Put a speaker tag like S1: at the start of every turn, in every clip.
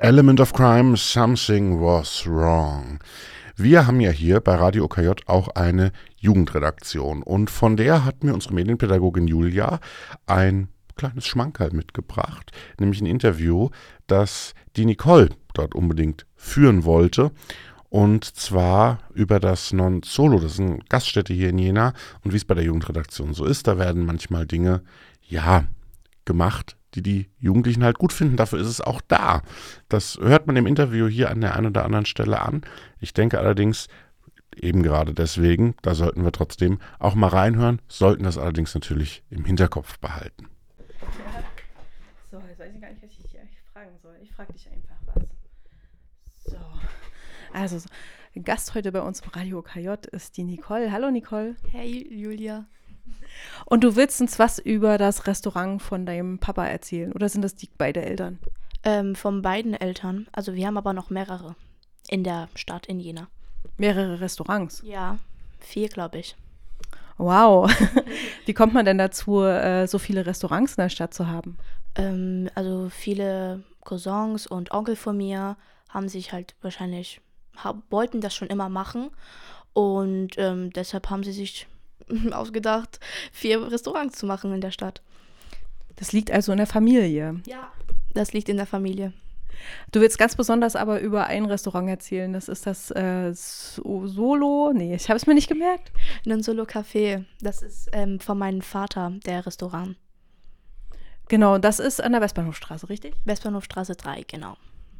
S1: Element of Crime, Something Was Wrong. Wir haben ja hier bei Radio OKJ auch eine Jugendredaktion und von der hat mir unsere Medienpädagogin Julia ein kleines Schmankerl mitgebracht, nämlich ein Interview, das die Nicole dort unbedingt führen wollte. Und zwar über das Non Solo, das ist eine Gaststätte hier in Jena. Und wie es bei der Jugendredaktion so ist, da werden manchmal Dinge, gemacht, die Jugendlichen halt gut finden. Dafür ist es auch da. Das hört man im Interview hier an der einen oder anderen Stelle an. Ich denke allerdings, eben gerade deswegen, da sollten wir trotzdem auch mal reinhören, sollten das allerdings natürlich im Hinterkopf behalten.
S2: So, jetzt weiß ich gar nicht, was ich dich fragen soll. Ich frage dich einfach was. So. Also, Gast heute bei uns im Radio OKJ ist die Nicole. Hallo Nicole.
S3: Hey Julia.
S2: Und du willst uns was über das Restaurant von deinem Papa erzählen? Oder sind das beide Eltern?
S3: Von beiden Eltern. Also wir haben aber noch mehrere in der Stadt in Jena.
S2: Mehrere Restaurants?
S3: Ja, 4 glaube ich.
S2: Wow. Wie kommt man denn dazu, so viele Restaurants in der Stadt zu haben?
S3: Also viele Cousins und Onkel von mir haben sich halt wahrscheinlich, wollten das schon immer machen. Und deshalb haben sie sich ausgedacht, 4 Restaurants zu machen in der Stadt.
S2: Das liegt also in der Familie?
S3: Ja, das liegt in der Familie.
S2: Du willst ganz besonders aber über ein Restaurant erzählen. Das ist das Solo? Nee, ich habe es mir nicht gemerkt.
S3: Non Solo Café. Das ist von meinem Vater, der Restaurant.
S2: Genau, das ist an der Westbahnhofstraße, richtig?
S3: Westbahnhofstraße 3, genau.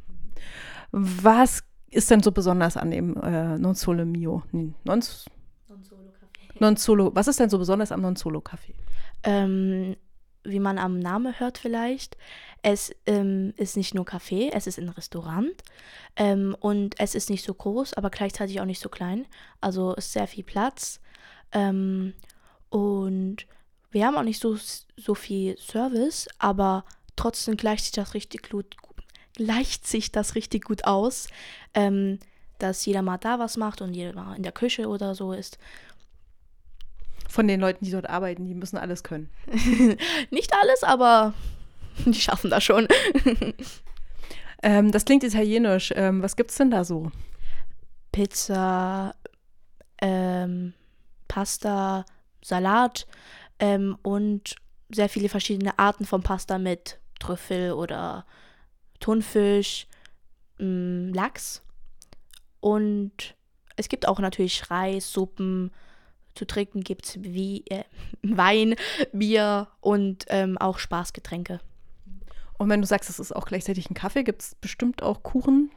S2: Was ist denn so besonders an dem Non Solo Mio? Non Solo Café. Non Solo. Was ist denn so besonders am Non Solo Café?
S3: Wie man am Namen hört vielleicht, es ist nicht nur Café, es ist ein Restaurant und es ist nicht so groß, aber gleichzeitig auch nicht so klein. Also ist sehr viel Platz und wir haben auch nicht so viel Service, aber trotzdem gleicht sich das richtig gut aus, dass jeder mal da was macht und jeder mal in der Küche oder so ist.
S2: Von den Leuten, die dort arbeiten, die müssen alles können.
S3: Nicht alles, aber die schaffen das schon.
S2: Das klingt italienisch. Was gibt's denn da so?
S3: Pizza, Pasta, Salat und sehr viele verschiedene Arten von Pasta mit Trüffel oder Thunfisch, Lachs. Und es gibt auch natürlich Reis, Suppen. Zu trinken gibt es Wein, Bier und auch Spaßgetränke.
S2: Und wenn du sagst, es ist auch gleichzeitig ein Kaffee, gibt es bestimmt auch Kuchen?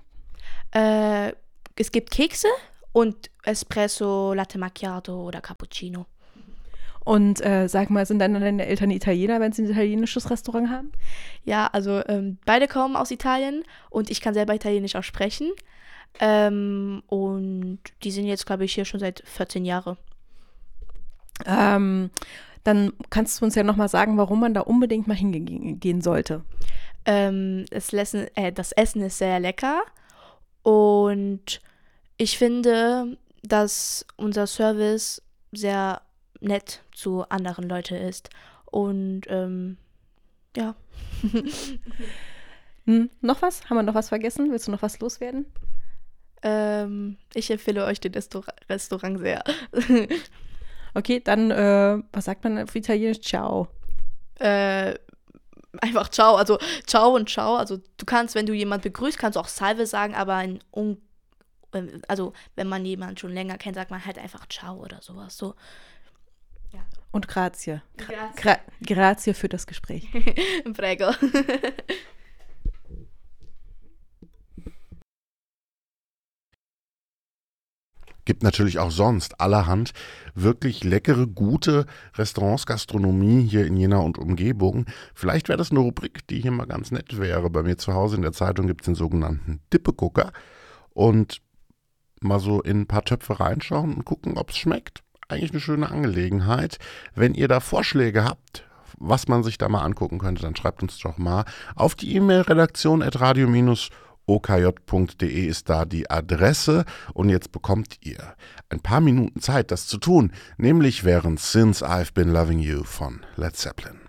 S3: Es gibt Kekse und Espresso, Latte Macchiato oder Cappuccino.
S2: Und sag mal, sind deine Eltern Italiener, wenn sie ein italienisches Restaurant haben?
S3: Ja, also beide kommen aus Italien und ich kann selber Italienisch auch sprechen. Und die sind jetzt, glaube ich, hier schon seit 14 Jahren.
S2: Dann kannst du uns ja nochmal sagen, warum man da unbedingt mal hingehen sollte.
S3: Das Essen ist sehr lecker und ich finde, dass unser Service sehr nett zu anderen Leuten ist und ja.
S2: Noch was? Haben wir noch was vergessen? Willst du noch was loswerden?
S3: Ich empfehle euch den Restaurant sehr.
S2: Okay, dann, was sagt man auf Italienisch? Ciao.
S3: Einfach ciao, also ciao und ciao. Also du kannst, wenn du jemanden begrüßt, kannst du auch Salve sagen, aber wenn man jemanden schon länger kennt, sagt man halt einfach ciao oder sowas. So. Ja.
S2: Und grazie. Grazie für das Gespräch.
S3: Prego.
S1: Gibt natürlich auch sonst allerhand wirklich leckere, gute Restaurants, Gastronomie hier in Jena und Umgebung. Vielleicht wäre das eine Rubrik, die hier mal ganz nett wäre. Bei mir zu Hause in der Zeitung gibt es den sogenannten Tippegucker und mal so in ein paar Töpfe reinschauen und gucken, ob es schmeckt. Eigentlich eine schöne Angelegenheit. Wenn ihr da Vorschläge habt, was man sich da mal angucken könnte, dann schreibt uns doch mal auf die E-Mail redaktion@radio-okj.de ist da die Adresse und jetzt bekommt ihr ein paar Minuten Zeit, das zu tun, nämlich während Since I've Been Loving You von Led Zeppelin.